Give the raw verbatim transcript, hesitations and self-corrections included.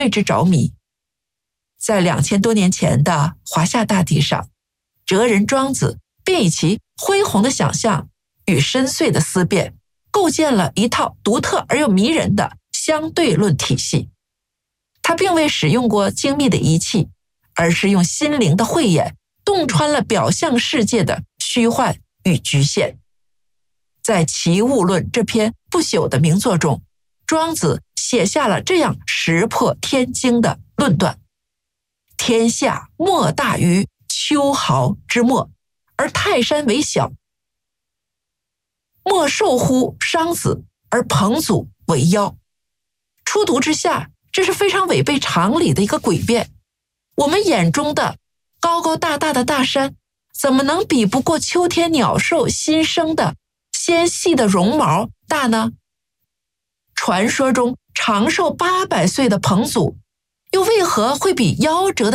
为之着迷。在两千多年前的华夏大地上，哲人庄子便以其恢宏的想象与深邃的思辨，构建了一套独特而又迷人的相对论体系。他并未使用过精密的仪器，而是用心灵的慧眼洞穿了表象世界的虚幻与局限。在《齐物论》这篇不朽的名作中，庄子写下了这样石破天惊的论断：天下莫大于秋毫之末，而泰山为小；莫寿乎商子，而彭祖为妖。初读之下，这是非常违背常理的一个诡辩。我们眼中的高高大大的大山，怎么能比不过秋天鸟兽新生的纤细的绒毛大呢？传说中长寿八百岁的彭祖，又为何会比夭折的